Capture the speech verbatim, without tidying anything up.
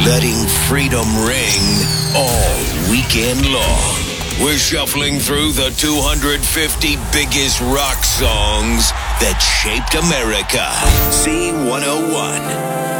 letting freedom ring all weekend long. We're shuffling through the two hundred fifty biggest rock songs that shaped America. Z one oh one.